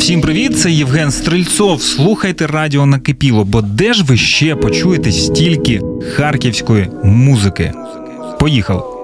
Всім привіт, це Євген Стрельцов. Слухайте радіо Накипіло, бо де ж ви ще почуєте стільки харківської музики? Поїхали!